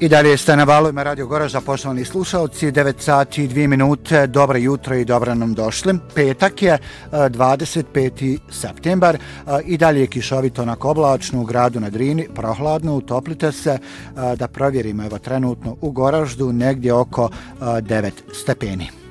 I dalje ste na valovima Radio Goražda, poštovani slušalci, 9 sati i 2 minute, dobro jutro i dobro nam došli. Petak je 25. septembar, i dalje je kišovito onako oblačno u gradu na Drini, prohladno, utoplite se, da provjerimo evo trenutno u Goraždu negdje oko 9 stepeni.